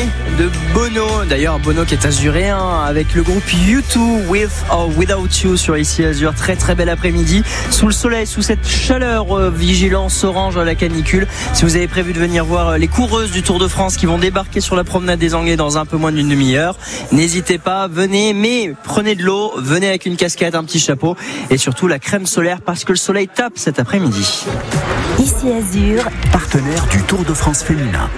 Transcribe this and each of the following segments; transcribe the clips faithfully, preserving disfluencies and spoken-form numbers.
de Bono. D'ailleurs, Bono qui est azuréen avec le groupe U deux, With or Without You sur Ici Azur. Très très bel après-midi sous le soleil, sous cette chaleur, euh, vigilance orange à la canicule. Si vous avez prévu de venir voir les coureuses du Tour de France qui vont débarquer sur la promenade des Anglais dans un peu moins d'une demi-heure, n'hésitez pas, venez, mais prenez de l'eau, venez avec une casquette, un petit chapeau et surtout la crème solaire parce que le soleil tape cet après-midi. Ici Azur, partenaire du Tour de France féminin.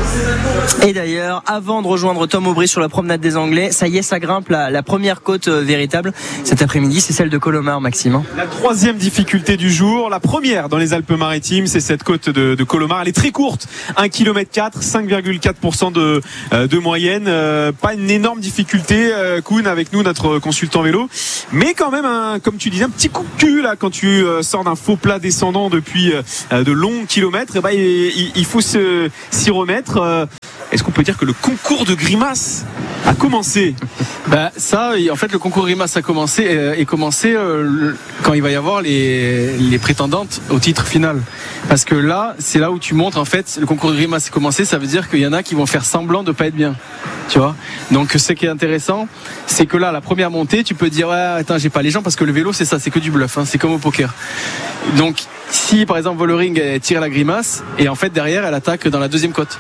Et d'ailleurs, avant de rejoindre Tom Aubry sur la promenade des Anglais, ça y est, ça grimpe la, la première côte euh, véritable cet après-midi, c'est celle de Colomar, Maxime. La troisième difficulté du jour, la première dans les Alpes-Maritimes, c'est cette côte de, de Colomar. Elle est très courte, un kilomètre quatre, cinq virgule quatre pour cent de, euh, de moyenne. Euh, pas une énorme difficulté, euh, Koun avec nous, notre consultant vélo, mais quand même, un, comme tu disais, un petit coup de cul là quand tu euh, sors d'un faux plat descendant depuis euh, de longs kilomètres. Et bah, il, il faut se, s'y remettre. Euh, Est-ce qu'on peut dire que le concours de grimaces a commencé? Bah ça, en fait, le concours grimaces a commencé euh, et commencé euh, quand il va y avoir les, les prétendantes au titre final. Parce que là, c'est là où tu montres en fait le concours de grimaces a commencé. Ça veut dire qu'il y en a qui vont faire semblant de pas être bien. Tu vois. Donc ce qui est intéressant, c'est que là, la première montée, tu peux dire ouais, attends, j'ai pas les jambes parce que le vélo, c'est ça, c'est que du bluff. Hein, c'est comme au poker. Donc si par exemple Vollering elle tire la grimace et en fait derrière elle attaque dans la deuxième côte.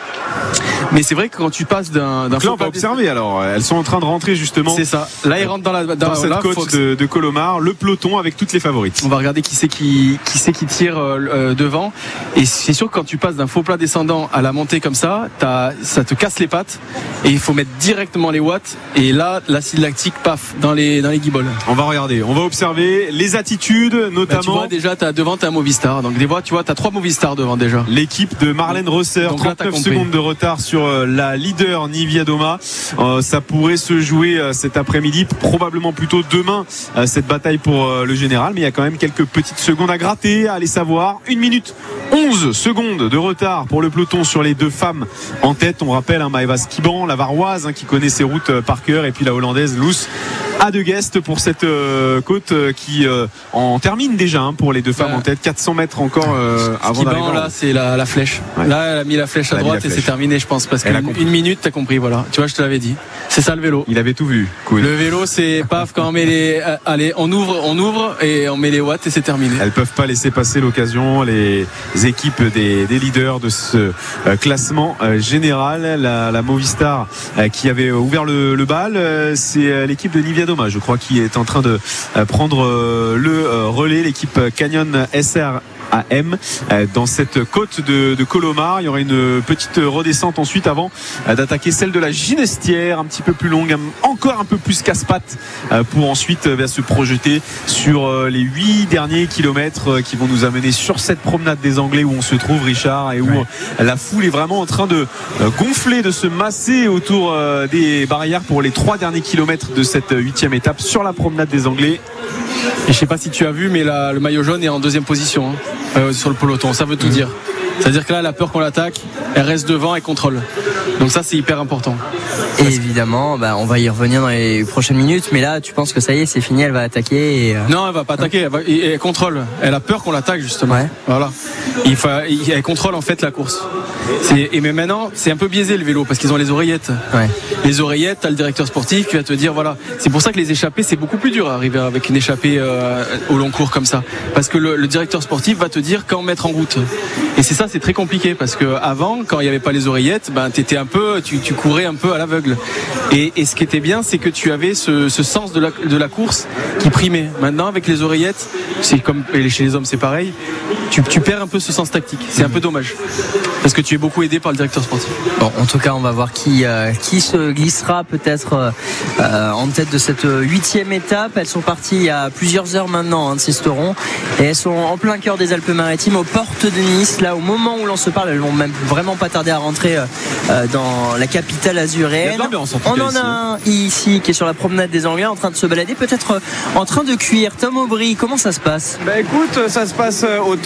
Mais c'est vrai que quand tu passes d'un, d'un là on va observer alors, elles sont en train de rentrer justement. C'est ça. Là ils rentrent dans la dans, dans cette là, côte Fox. de, de Colomar, le peloton avec toutes les favorites. On va regarder qui c'est qui qui c'est qui tire euh, devant. Et c'est sûr que quand tu passes d'un faux plat descendant à la montée comme ça, t'as, ça te casse les pattes et il faut mettre directement les watts. Et là l'acide lactique paf dans les dans les guibolles. On va regarder, on va observer les attitudes notamment. Bah, tu vois déjà t'as devant t'as un Movistar. Donc des fois tu vois t'as trois Movistar devant déjà. L'équipe de Marlène Rosser, trente-neuf secondes de retard sur la leader Nivia Doma. Euh, ça pourrait se jouer euh, cet après-midi, probablement plutôt demain, euh, cette bataille pour euh, le général, mais il y a quand même quelques petites secondes à gratter, allez savoir. une minute onze secondes de retard pour le peloton sur les deux femmes en tête. On rappelle hein, Maëva Skiban, la Varoise hein, qui connaît ses routes euh, par cœur, et puis la Hollandaise Loes Adeguest pour cette euh, côte euh, qui euh, en termine déjà hein, pour les deux femmes ouais. en tête. quatre cents mètres encore euh, avant Skiban, d'arriver. Là c'est la, la flèche. Ouais. Là elle a mis la flèche à droite et c'est terminé je pense parce qu'une une minute t'as compris voilà. Tu vois je te l'avais dit. C'est ça le vélo. Il avait tout vu. Cool. Le vélo c'est paf quand on met les euh, allez on ouvre on ouvre et on met les watts et c'est terminé. Elles peuvent pas laisser passer l'occasion, les équipes des, des leaders de ce euh, classement euh, général. La, la Movistar euh, qui avait ouvert le, le bal, euh, c'est euh, l'équipe de Nivia Doma je crois qui est en train de euh, prendre euh, le euh, relais, l'équipe Canyon S R A M dans cette côte de, de Colomar. Il y aura une petite redescente ensuite avant d'attaquer celle de la Ginestière, un petit peu plus longue, encore un peu plus casse-pattes pour ensuite se projeter sur les huit derniers kilomètres qui vont nous amener sur cette promenade des Anglais où on se trouve, Richard, et où ouais. la foule est vraiment en train de gonfler, de se masser autour des barrières pour les trois derniers kilomètres de cette huitième étape sur la promenade des Anglais. Et je sais pas si tu as vu, mais la, le maillot jaune est en deuxième position hein, euh, sur le peloton. Ça veut tout mmh. dire. C'est-à-dire que là, elle a peur qu'on l'attaque, elle reste devant et contrôle. Donc ça, c'est hyper important. Et évidemment, bah, on va y revenir dans les prochaines minutes. Mais là, tu penses que ça y est, c'est fini, elle va attaquer et... Non, elle va pas attaquer, elle, va, elle contrôle. Elle a peur qu'on l'attaque justement. Ouais. Voilà. Il faut, elle contrôle en fait la course. C'est, et mais maintenant, c'est un peu biaisé le vélo parce qu'ils ont les oreillettes. Ouais. Les oreillettes, t'as le directeur sportif qui va te dire voilà. C'est pour ça que les échappées, c'est beaucoup plus dur à arriver avec une échappée euh, au long cours comme ça. Parce que le, le directeur sportif va te dire quand mettre en route. Et c'est ça, c'est très compliqué parce que avant, quand il n'y avait pas les oreillettes, ben t'étais un peu, tu, tu courais un peu à l'aveugle. Et, et ce qui était bien, c'est que tu avais ce, ce sens de la, de la course qui primait. Maintenant, avec les oreillettes, c'est comme et chez les hommes, c'est pareil. Tu, tu perds un peu ce sens tactique. C'est un peu dommage parce que tu es beaucoup aidé par le directeur sportif. Bon, en tout cas, on va voir qui euh, qui se glissera peut-être euh, en tête de cette huitième étape. Elles sont parties il y a plusieurs heures maintenant hein, de Sisteron et elles sont en plein cœur des Alpes-Maritimes, aux portes de Nice. Là, au moment où l'on se parle, elles vont même vraiment pas tarder à rentrer euh, dans la capitale azuréenne. En on en ici. a un ici qui est sur la promenade des Anglais, en train de se balader, peut-être en train de cuire. Tom Aubry, comment ça se passe? Bah écoute, ça se passe au top.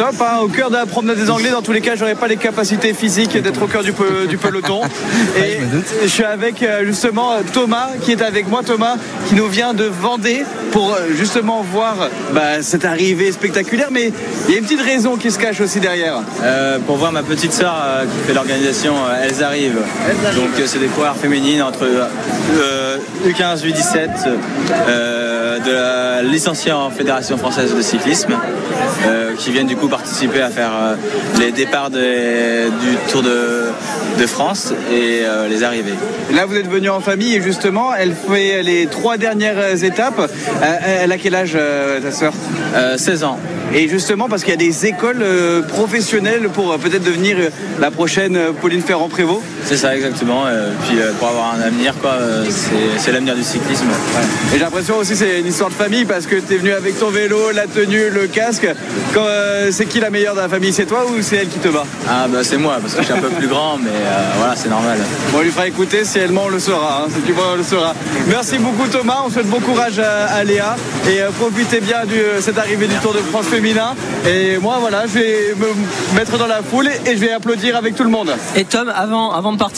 top, hein, au cœur de la promenade des Anglais. Dans tous les cas, j'aurais pas les capacités physiques d'être au cœur du, pe- du peloton. Et je suis avec justement Thomas qui est avec moi. Thomas qui nous vient de Vendée pour justement voir bah, cette arrivée spectaculaire. Mais il y a une petite raison qui se cache aussi derrière. Euh, pour voir ma petite sœur euh, qui fait l'organisation, euh, elles arrivent. Donc euh, c'est des coureurs féminines entre euh, U quinze, U dix-sept, euh, de la licenciée en Fédération française de cyclisme, euh, qui viennent du coup participer à faire euh, les départs des, du Tour de, de France et euh, les arrivées. Là vous êtes venus en famille et justement elle fait les trois dernières étapes. Euh, elle a quel âge euh, ta sœur? euh, seize ans. Et justement parce qu'il y a des écoles euh, professionnelles pour euh, peut-être devenir euh, la prochaine euh, Pauline Ferrand-Prévot. C'est ça exactement, euh, puis euh, pour avoir un avenir quoi, euh, c'est, c'est l'avenir du cyclisme. Ouais. Et j'ai l'impression aussi c'est une histoire de famille parce que tu es venu avec ton vélo, la tenue, le casque. Quand, euh, c'est qui la meilleure de la famille? C'est toi ou c'est elle qui te bat? Ah bah c'est moi parce que je suis un peu plus grand mais euh, voilà c'est normal. Bon, on lui fera écouter si elle ment on le saura, hein, si tu vois on le saura. Merci beaucoup Thomas, on souhaite bon courage à, à Léa et euh, profitez bien de euh, cette arrivée du Tour de France féminin. Et moi voilà je vais me mettre dans la foule et je vais applaudir avec tout le monde. Et Tom, avant, avant de partir